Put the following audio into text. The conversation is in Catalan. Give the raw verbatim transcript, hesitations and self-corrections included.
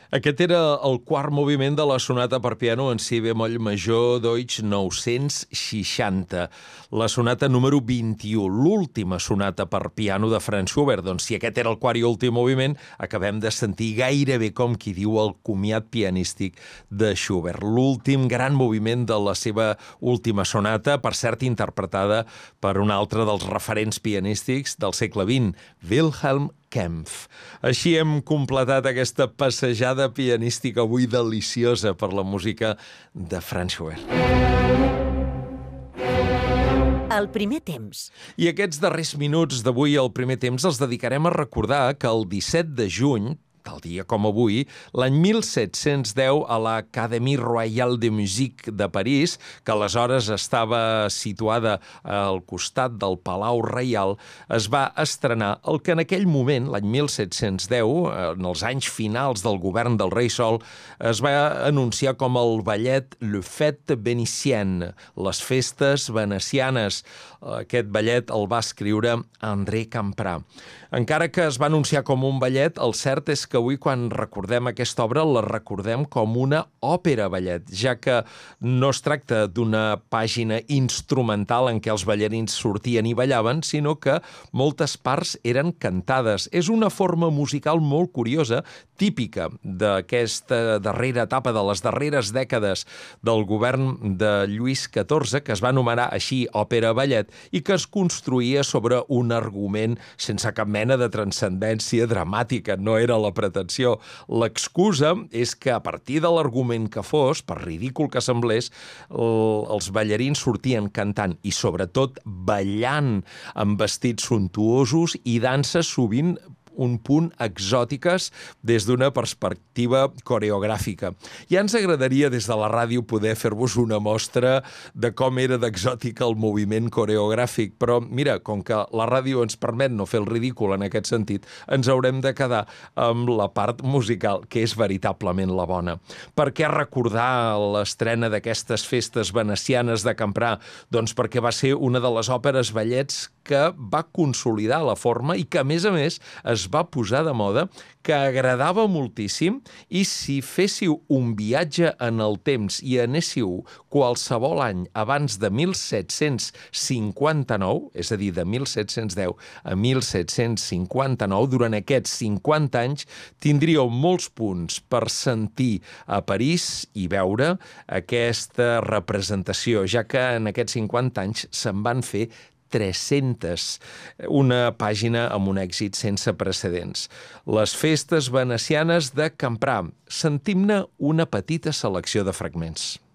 Aquest era el quart moviment de la sonata per piano en si bemoll major Deutsch nou-cents seixanta, la sonata número vint-i-u, l'última sonata per piano de Franz Schubert. Doncs si aquest era el quart i últim moviment, acabem de sentir gairebé com qui diu el comiat pianístic de Schubert, l'últim gran moviment de la seva última sonata, per cert interpretada per un altre dels referents pianístics del segle vint, Wilhelm Kempff. Així hem completat aquesta passejada pianística avui deliciosa per la música de Franz Schubert. El primer temps. I aquests darrers minuts d'avui, el primer temps, els dedicarem a recordar que el disset de juny, tal dia com avui, l'any mil set-cents deu, a l'Académie Royale de Musique de París, que aleshores estava situada al costat del Palau Reial, es va estrenar el que en aquell moment, l'any mil set-cents deu, en els anys finals del govern del rei Sol, es va anunciar com el ballet Le Fête Vénitienne, les festes venecianes. Aquest ballet el va escriure André Camprà. Encara que es va anunciar com un ballet, el cert és que avui, quan recordem aquesta obra, la recordem com una òpera-ballet, ja que no es tracta d'una pàgina instrumental en què els ballarins sortien i ballaven, sinó que moltes parts eren cantades. És una forma musical molt curiosa, típica d'aquesta darrera etapa, de les darreres dècades del govern de Lluís catorze, que es va anomenar així òpera-ballet, i que es construïa sobre un argument sense cap mena de transcendència dramàtica. No era la pretensió. L'excusa és que a partir de l'argument que fos, per ridícul que semblés, els ballarins sortien cantant i sobretot ballant amb vestits suntuosos i danses sovint un punt exòtiques des d'una perspectiva coreogràfica. Ja ens agradaria des de la ràdio poder fer-vos una mostra de com era d'exòtic el moviment coreogràfic, però mira, com que la ràdio ens permet no fer el ridícul en aquest sentit, ens haurem de quedar amb la part musical, que és veritablement la bona. Per què recordar l'estrena d'aquestes festes venecianes de Camprà? Doncs perquè va ser una de les òperes ballets que va consolidar la forma i que, a més a més, es va posar de moda, que agradava moltíssim, i si féssiu un viatge en el temps i anéssiu qualsevol any abans de mil set-cents cinquanta-nou, és a dir, de mil set-cents deu a mil set-cents cinquanta-nou, durant aquests cinquanta anys tindríeu molts punts per sentir a París i veure aquesta representació, ja que en aquests cinquanta anys se'n van fer tres-centes, una pàgina amb un èxit sense precedents. Les festes venecianes de Camprà. Sentim-ne una petita selecció de fragments.